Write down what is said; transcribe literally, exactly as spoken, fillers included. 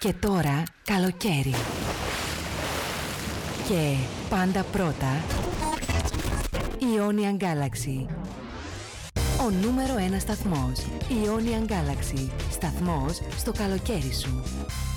Και τώρα καλοκαίρι. Και πάντα πρώτα Ionian Galaxy. Ο νούμερο ένα σταθμός Ionian Galaxy. Σταθμός στο καλοκαίρι σου.